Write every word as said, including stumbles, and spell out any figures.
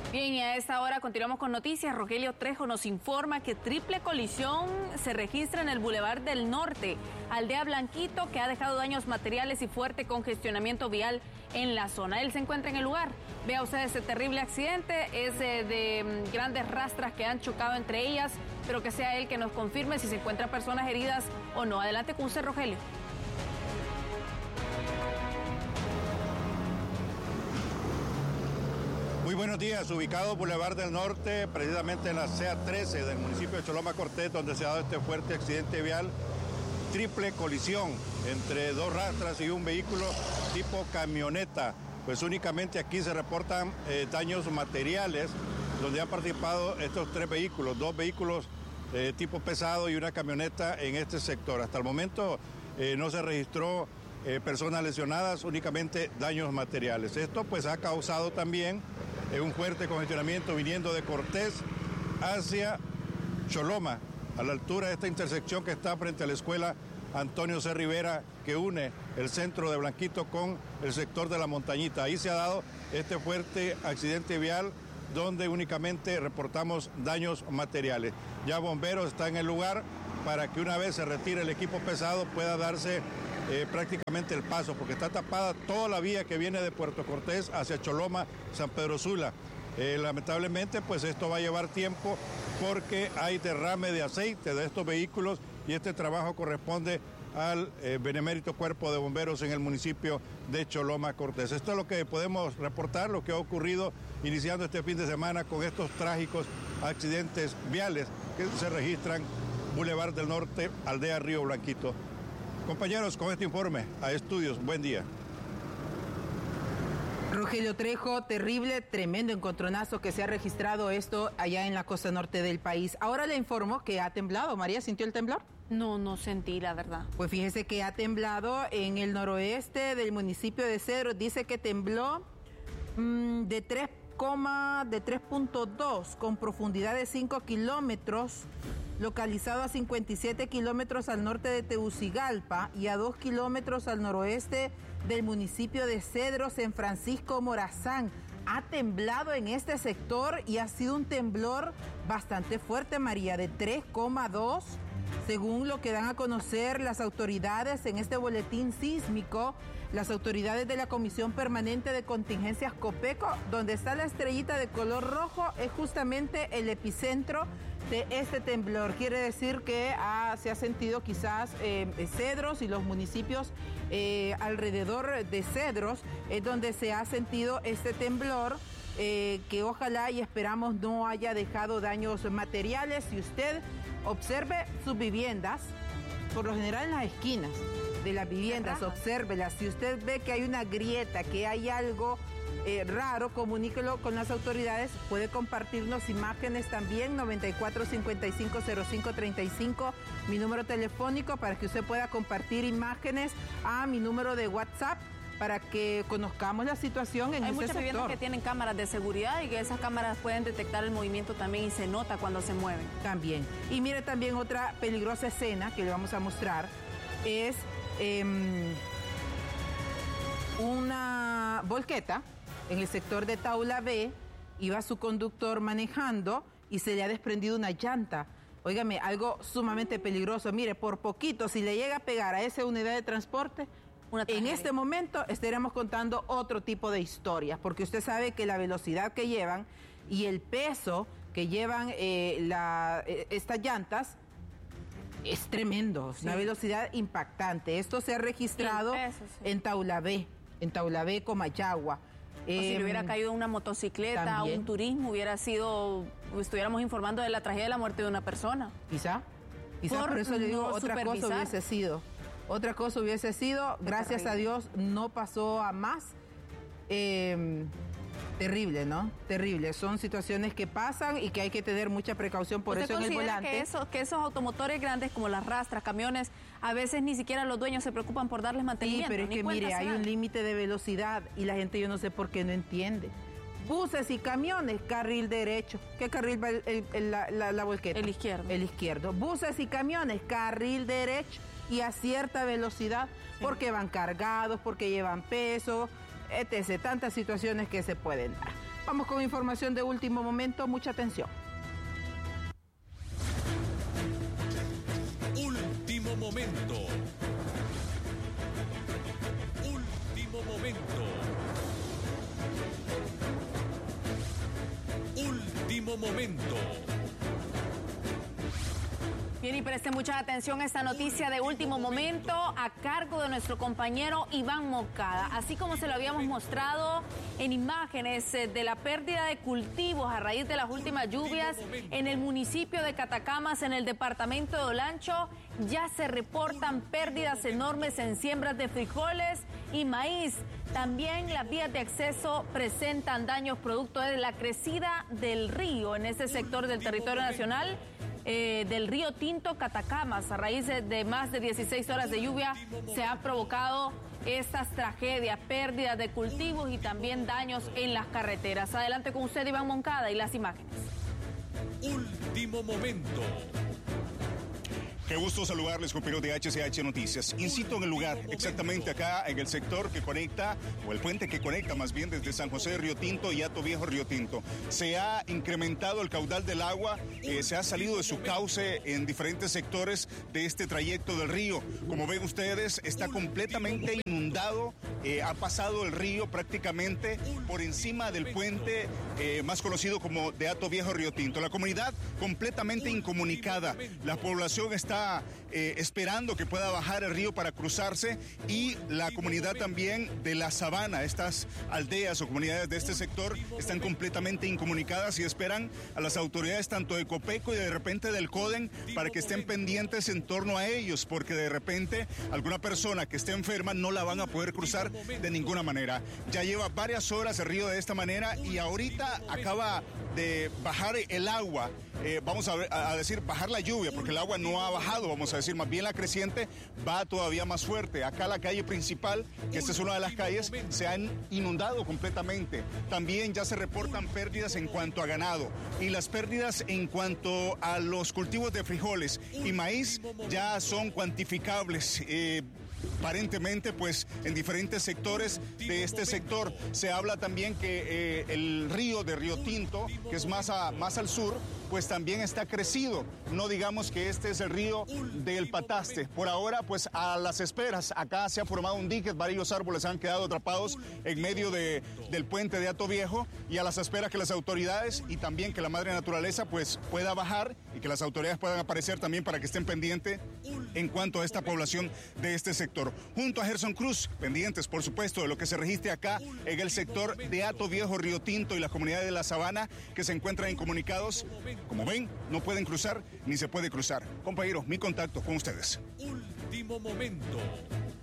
Bien, y a esta hora continuamos con noticias. Rogelio Trejo nos informa que triple colisión se registra en el Boulevard del Norte, aldea Blanquito, que ha dejado daños materiales y fuerte congestionamiento vial en la zona. Él se encuentra en el lugar. Vea usted ese terrible accidente, es de, de grandes rastras que han chocado entre ellas, pero que sea él que nos confirme si se encuentran personas heridas o no. Adelante con usted, Rogelio. Muy buenos días, ubicado Boulevard del Norte, precisamente en la C A trece del municipio de Choloma Cortés, donde se ha dado este fuerte accidente vial, triple colisión entre dos rastras y un vehículo tipo camioneta. Pues únicamente aquí se reportan eh, daños materiales, donde han participado estos tres vehículos, dos vehículos eh, tipo pesado y una camioneta en este sector. Hasta el momento eh, no se registró eh, personas lesionadas, únicamente daños materiales. Esto pues ha causado también eh, un fuerte congestionamiento viniendo de Cortés hacia Choloma, a la altura de esta intersección que está frente a la escuela Antonio C. Rivera, que une el centro de Blanquito con el sector de la Montañita. Ahí se ha dado este fuerte accidente vial donde únicamente reportamos daños materiales. Ya bomberos están en el lugar para que una vez se retire el equipo pesado pueda darse eh, prácticamente el paso, porque está tapada toda la vía que viene de Puerto Cortés hacia Choloma, San Pedro Sula. Eh, lamentablemente pues esto va a llevar tiempo porque hay derrame de aceite de estos vehículos y este trabajo corresponde al eh, benemérito Cuerpo de Bomberos en el municipio de Choloma Cortés. Esto es lo que podemos reportar, lo que ha ocurrido iniciando este fin de semana con estos trágicos accidentes viales que se registran Boulevard del Norte, aldea Río Blanquito. Compañeros, con este informe a Estudios, buen día. Rogelio Trejo, terrible, tremendo encontronazo que se ha registrado esto allá en la costa norte del país. Ahora le informo que ha temblado. María, ¿sintió el temblor? No, no sentí, la verdad. Pues fíjese que ha temblado en el noroeste del municipio de Cedros. Dice que tembló mmm, de tres, de tres punto dos con profundidad de cinco kilómetros, localizado a cincuenta y siete kilómetros al norte de Tegucigalpa y a dos kilómetros al noroeste del municipio de Cedros, en Francisco Morazán. Ha temblado en este sector y ha sido un temblor bastante fuerte, María, de tres coma dos, según lo que dan a conocer las autoridades en este boletín sísmico. Las autoridades de la Comisión Permanente de Contingencias Copeco, donde está la estrellita de color rojo, es justamente el epicentro de este temblor. Quiere decir que ha, se ha sentido quizás eh, Cedros y los municipios eh, alrededor de Cedros, es donde se ha sentido este temblor, eh, que ojalá y esperamos no haya dejado daños materiales. Si usted observe sus viviendas, por lo general en las esquinas de las viviendas, obsérvelas. Si usted ve que hay una grieta, que hay algo eh, raro, comuníquelo con las autoridades. Puede compartirnos imágenes también, noventa y cuatro cincuenta y cinco cero cinco treinta y cinco, mi número telefónico, para que usted pueda compartir imágenes a mi número de WhatsApp, para que conozcamos la situación en Hay ese muchas sector. viviendas que tienen cámaras de seguridad y que esas cámaras pueden detectar el movimiento también y se nota cuando se mueven. También. Y mire, también otra peligrosa escena que le vamos a mostrar es eh, una volqueta en el sector de Taula B. Iba su conductor manejando y se le ha desprendido una llanta. Óigame, algo sumamente peligroso. Mire, por poquito, si le llega a pegar a esa unidad de transporte, en este momento estaremos contando otro tipo de historias, porque usted sabe que la velocidad que llevan y el peso que llevan eh, la, eh, estas llantas es tremendo, sí. Una velocidad impactante. Esto se ha registrado sí, peso, sí. en Taulabé, en Taulabé, Comayagua. O eh, si le hubiera caído una motocicleta, también. Un turismo, hubiera sido, estuviéramos informando de la tragedia de la muerte de una persona. Quizá, quizá por, por eso le digo, no otra supervisar. cosa hubiese sido. Otra cosa hubiese sido, gracias a Dios, no pasó a más. Eh, terrible, ¿no? Terrible. Son situaciones que pasan y que hay que tener mucha precaución, por eso en el volante. Que, eso, que esos automotores grandes como las rastras, camiones, a veces ni siquiera los dueños se preocupan por darles mantenimiento. Sí, pero es que mire, hay un límite de velocidad y la gente yo no sé por qué no entiende. Buses y camiones, carril derecho. ¿Qué carril va el, el, el, la, la, la volqueta? El izquierdo. El izquierdo. Buses y camiones, carril derecho. Y a cierta velocidad, sí. Porque van cargados, porque llevan peso, etcétera. Tantas situaciones que se pueden dar. Vamos con información de último momento, mucha atención. Último momento. Último momento. Último momento. Bien, y preste mucha atención a esta noticia de último momento a cargo de nuestro compañero Iván Moncada. Así como se lo habíamos mostrado en imágenes de la pérdida de cultivos a raíz de las últimas lluvias en el municipio de Catacamas, en el departamento de Olancho, ya se reportan pérdidas enormes en siembras de frijoles y maíz. También las vías de acceso presentan daños producto de la crecida del río en este sector del territorio nacional. Eh, del río Tinto Catacamas, a raíz de, de más de dieciséis horas de lluvia, se han provocado estas tragedias, pérdidas de cultivos y también daños en las carreteras. Adelante con usted, Iván Moncada, y las imágenes. Último momento. Qué gusto saludarles, compañeros de H C H Noticias. Incito en el lugar, exactamente acá en el sector que conecta, o el puente que conecta más bien desde San José de Río Tinto y Hato Viejo Río Tinto. Se ha incrementado el caudal del agua, eh, se ha salido de su cauce en diferentes sectores de este trayecto del río. Como ven ustedes, está completamente inundado, eh, ha pasado el río prácticamente por encima del puente eh, más conocido como de Hato Viejo Río Tinto. La comunidad completamente incomunicada, la población está Eh, esperando que pueda bajar el río para cruzarse, y la comunidad también de la Sabana, estas aldeas o comunidades de este sector están completamente incomunicadas y esperan a las autoridades tanto de Copeco y de repente del CODEN para que estén pendientes en torno a ellos, porque de repente alguna persona que esté enferma no la van a poder cruzar de ninguna manera. Ya lleva varias horas el río de esta manera y ahorita acaba de bajar el agua, eh, vamos a, ver, a decir bajar la lluvia, porque el agua no ha bajado, vamos a decir, más bien la creciente va todavía más fuerte. Acá la calle principal, que esta es una de las calles, se han inundado completamente. También ya se reportan pérdidas en cuanto a ganado, y las pérdidas en cuanto a los cultivos de frijoles y maíz ya son cuantificables. Eh, Aparentemente, pues en diferentes sectores de este sector se habla también que eh, el río de Río Tinto, que es más, a, más al sur, pues también está crecido. No digamos que este es el río del Pataste. Por ahora, pues a las esperas, acá se ha formado un dique, varios árboles han quedado atrapados en medio de, del puente de Hato Viejo, y a las esperas que las autoridades y también que la madre naturaleza pues pueda bajar y que las autoridades puedan aparecer también para que estén pendientes en cuanto a esta población de este sector. Junto a Gerson Cruz, pendientes por supuesto de lo que se registre acá en el sector de Hato Viejo, Río Tinto y las comunidades de la Sabana que se encuentran incomunicados. Como ven, no pueden cruzar ni se puede cruzar. Compañeros, mi contacto con ustedes. Último momento.